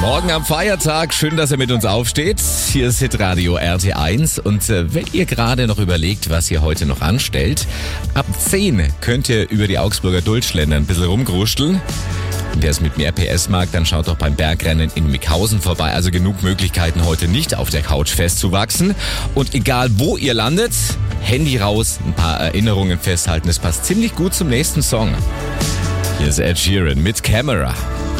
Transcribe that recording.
Morgen am Feiertag, schön, dass ihr mit uns aufsteht. Hier ist Hitradio RT1 und wenn ihr gerade noch überlegt, was ihr heute noch anstellt, ab 10 könnt ihr über die Augsburger Duld schlendern, ein bisschen rumgruschteln. Und wer es mit mehr PS mag, dann schaut doch beim Bergrennen in Mickhausen vorbei. Also genug Möglichkeiten, heute nicht auf der Couch festzuwachsen. Und egal wo ihr landet, Handy raus, ein paar Erinnerungen festhalten. Es passt ziemlich gut zum nächsten Song. Hier ist Ed Sheeran mit Camera.